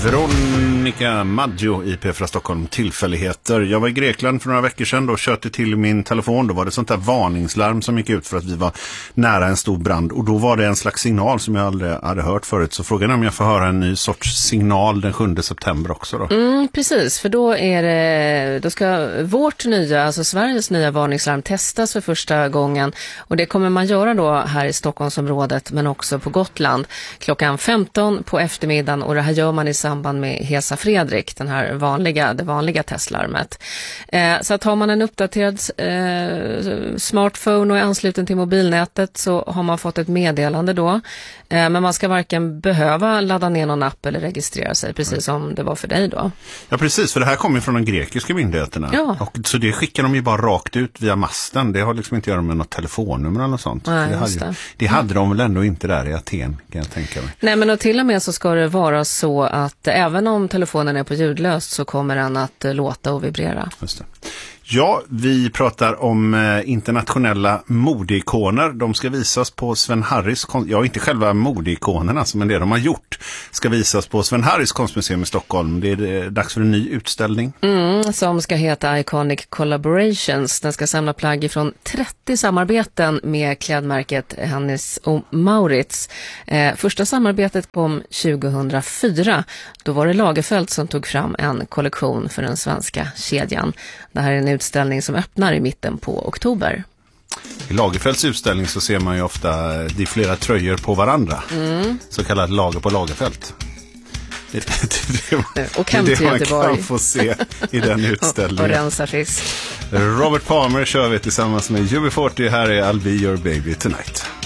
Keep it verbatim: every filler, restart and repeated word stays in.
Veronica Maggio i P fyra Stockholm, tillfälligheter. Jag var i Grekland för några veckor sedan och köpte till min telefon. Då var det sånt där varningslarm som gick ut för att vi var nära en stor brand. Och då var det en slags signal som jag aldrig hade hört förut. Så frågan är om jag får höra en ny sorts signal den sjunde september också då. Mm, precis, för då är det, då ska vårt nya, alltså Sveriges nya varningslarm testas för första gången. Och det kommer man göra då här i Stockholmsområdet men också på Gotland klockan femton på eftermiddagen. Och det här gör man i samband med Hesa Fredrik, den här vanliga, det vanliga testlarmet. Eh, så att har man en uppdaterad eh, smartphone och är ansluten till mobilnätet så har man fått ett meddelande då. Eh, men man ska varken behöva ladda ner någon app eller registrera sig, precis mm. som det var för dig då. Ja, precis, för det här kommer från de grekiska myndigheterna. Ja. Och, så det skickar de ju bara rakt ut via masten. Det har liksom inte att göra med något telefonnummer eller något sånt. Nej, det, hade, det. det hade de väl ändå inte där i Aten, kan jag tänka mig. Nej, men och till och med så ska det vara så att även om telefonen är på ljudlöst så kommer den att låta och vibrera. Just det. Ja, vi pratar om eh, internationella modeikoner. De ska visas på Sven Harris, ja inte själva modeikonerna men det de har gjort, ska visas på Sven Harris konstmuseum i Stockholm. Det är dags för en ny utställning. Mm, som ska heta Iconic Collaborations. Den ska samla plagg från trettio samarbeten med klädmärket Hennes och Mauritz. Eh, första samarbetet kom tjugohundrafyra. Då var det Lagerfeld som tog fram en kollektion för den svenska kedjan. Det här är en utställning som öppnar i mitten på oktober. I Lagerfelds utställning så ser man ju ofta det är flera tröjor på varandra. Mm. Så kallat lager på Lagerfeld. Det, det, det, och hem det till man Göteborg. kan få se i den utställningen. och, och rensa fisk. Robert Palmer kör vi tillsammans med U B fyrtio. Här är I'll Be Your Baby Tonight.